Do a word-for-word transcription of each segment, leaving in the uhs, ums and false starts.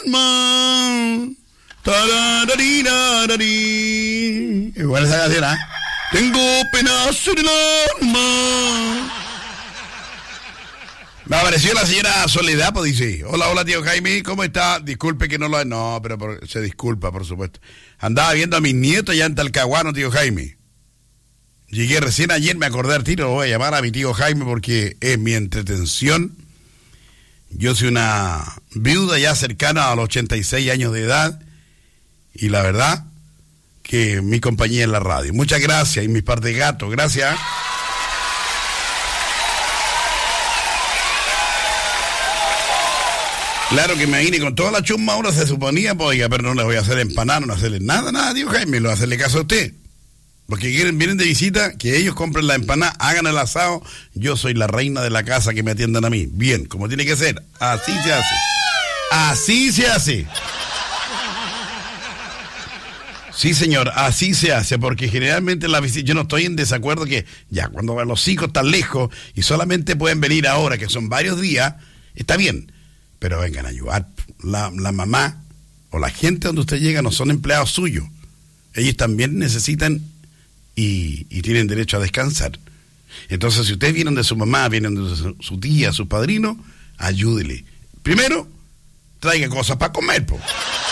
alma. Igual esa canción, ¿ah? ¿eh? Tengo penas en el alma. Me apareció la señora Soledad, pues dice, hola, hola tío Jaime, ¿cómo está? Disculpe que no lo... No, pero por... se disculpa, por supuesto. Andaba viendo a mis nietos ya en Talcahuano, tío Jaime. Llegué recién ayer, me acordé al tiro, voy a llamar a mi tío Jaime porque es mi entretención. Yo soy una viuda ya cercana a los ochenta y seis años de edad y la verdad que mi compañía en la radio. Muchas gracias y mis par de gatos, gracias. Claro que me vine con toda la chumba ahora, se suponía, pues, oiga, pero no les voy a hacer empanar, no hacerle nada, nada, tío Jaime, lo voy a hacerle caso a usted. Porque quieren, vienen de visita, que ellos compren la empanada, hagan el asado, yo soy la reina de la casa, que me atiendan a mí. Bien, como tiene que ser, así se hace. Así se hace. Sí, señor, así se hace, porque generalmente la visita, yo no estoy en desacuerdo que ya cuando los hijos están lejos y solamente pueden venir ahora, que son varios días, está bien, pero vengan a ayudar. La, la mamá o la gente donde usted llega no son empleados suyos, ellos también necesitan y, y tienen derecho a descansar. Entonces, si ustedes vienen de su mamá, vienen de su, su tía, su padrino, ayúdele. Primero, traiga cosas para comer, po.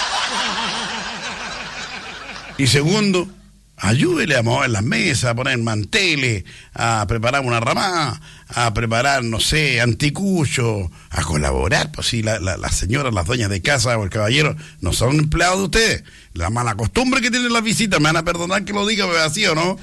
Y segundo, ayúdele a mover las mesas, a poner manteles, a preparar una ramada, a preparar, no sé, anticucho, a colaborar. Pues si la, la, las señoras, las dueñas de casa o el caballero no son empleados de ustedes. La mala costumbre que tienen las visitas, me van a perdonar que lo diga, pero así o no.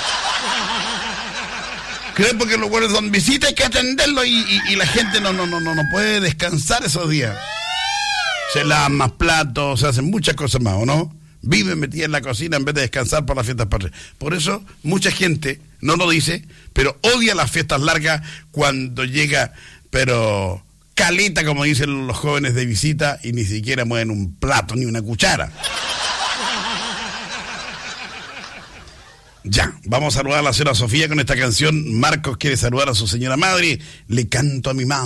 ¿Creen? Porque los buenos son visitas, hay que atenderlo y, y, y la gente no, no, no, no, no puede descansar esos días. Se lavan más platos, se hacen muchas cosas más, ¿o no? Viven metidas en la cocina en vez de descansar por las fiestas patrias. Por eso mucha gente no lo dice, pero odia las fiestas largas cuando llega, pero caleta, como dicen los jóvenes de visita, y ni siquiera mueven un plato ni una cuchara. Ya, vamos a saludar a la señora Sofía con esta canción. Marcos quiere saludar a su señora madre. Le canto a mi madre.